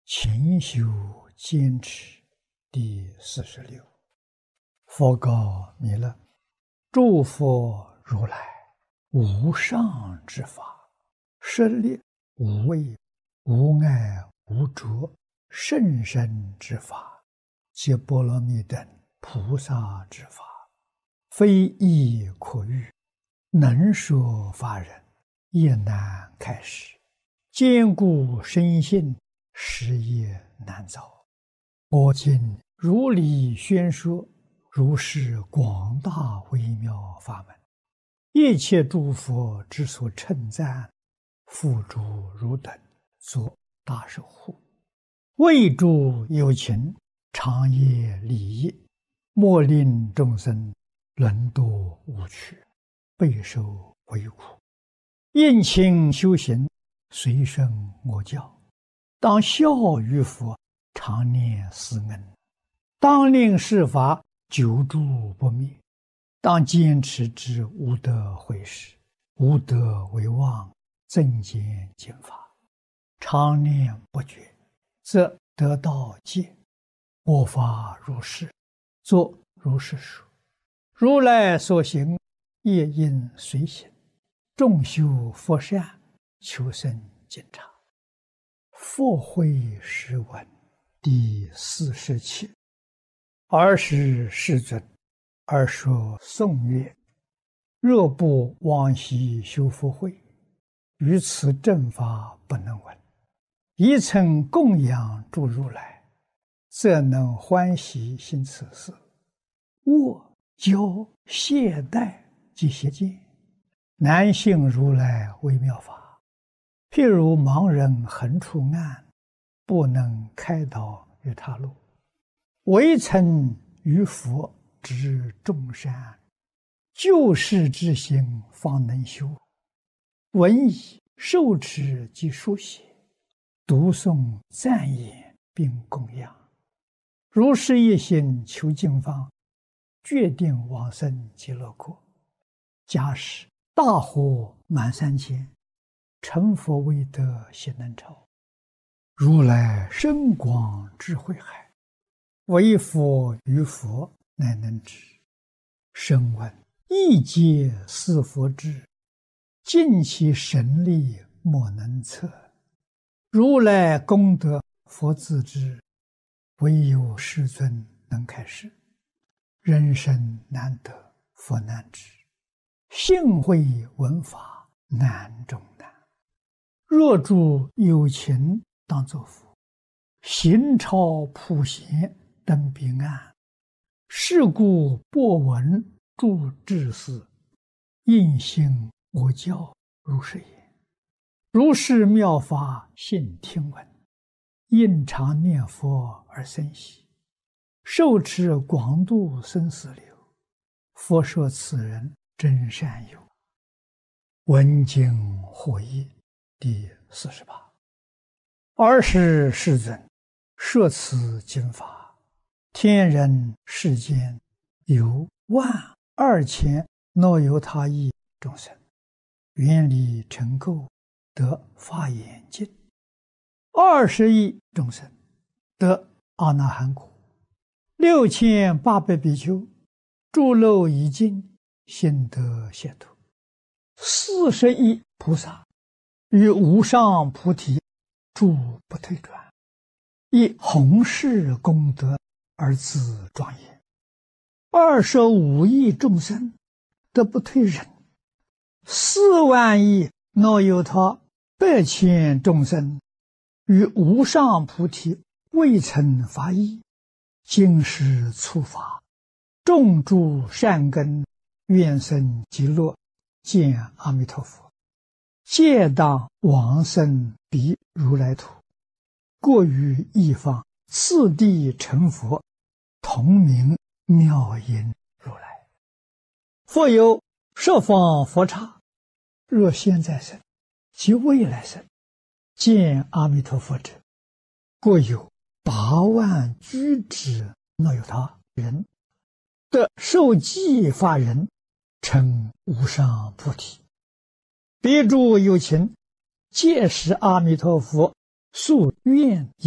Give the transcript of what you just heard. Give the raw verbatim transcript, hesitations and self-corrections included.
勤修坚持第四十六。佛告弥勒：诸佛如来无上之法，舍利无畏、无碍、无着甚深之法，皆波罗蜜等菩萨之法，非易可喻，能说法人也难开示，坚固深信，实业难遭。我今如理宣说，如是广大微妙法门，一切诸佛之所称赞，付诸汝等作大守护，为诸有情，长夜利益，莫令众生沦堕无趣，备受为苦。殷勤修行，随顺我教，当效于佛，常念思恩，当令世法久住不灭，当坚持之无德毁事，无德为妄，增减经法，常念不绝，则得道戒。我法如是，作如是说。如来所行，业应随行，众修佛善，求生净察。佛会释文第四十七。尔时世尊，尔说颂曰：若不往昔修福慧，于此正法不能闻。一曾供养诸如来，则能欢喜行此事。握、教、懈怠及邪见，难信如来微妙法。譬如盲人横出暗，不能开导于他路，唯曾于佛知众善，救世之心方能修。闻已受持及书写，读诵赞言并供养，如是一心求经方，决定往生极乐国。假使大火满三千，成佛未得悉能超。如来深广智慧海，唯佛于佛乃能知。声闻一皆似佛智，尽其神力莫能测。如来功德佛自知，唯有世尊能开示。人生难得佛难知，信会闻法难中难。若诸有情当作佛，行超普贤登彼岸。是故播闻诸智士，应信我教如是言。如是妙法信听闻，应常念佛而生喜，受持广度生死流。佛说此人真善友。闻经获益第四十八。尔时世尊，摄此经法，天人世间有万二千若由他亿众生，愿力成垢，得法眼净；二十亿众生得阿那含果；六千八百比丘诸漏已尽，心得解脱；四十亿菩萨于无上菩提住不退转，以弘誓功德而自庄严；二十五亿众生得不退忍；四万亿若有他百千众生于无上菩提未曾发意，今世初发，种诸善根，愿生极乐，见阿弥陀佛，皆当往生彼如来土，过于一方，次第成佛，同名妙音如来。复有十方佛刹，若现在生及未来生，见阿弥陀佛者，过有八万居之若有他人，得受记法人，成无上菩提。彼诸有情，皆是阿弥陀佛所愿